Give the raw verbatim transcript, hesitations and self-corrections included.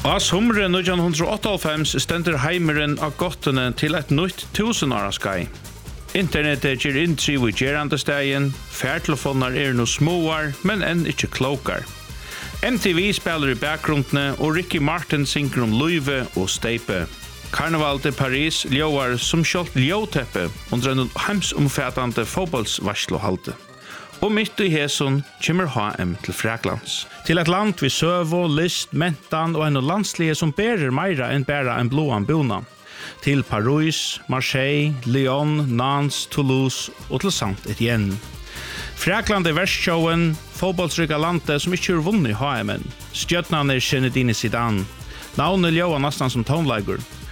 Av sommeren nittonhundraåttaoghálvfems stender heimeren av gottene til et nytt tusenåraskai. Internettet gir inntriv i gerandestegjen, færtelefoner er no småar, men enn ikke klokar. M T V spiller i bakgrunnene, og Ricky Martin synger om Løyve og Steipe. Karneval til Paris ljóar som kjolt ljóteppe under en heimsomfattande fotbollsvarslohalte. Og mitt i heson kommer H M til Fraklands. Til et land vi søvo, list, mentan og en landslige som berer meira enn bæra en blåan bona. Til Paris, Marseille, Lyon, Nantes, Toulouse og til Saint Etienne. Frakland er verstsjåen, fotbollsrika landet som ikke har vunnet H M-en. Stjøtnan er Zinedine Zidane. Navnet ljóa nastan som tonleigur.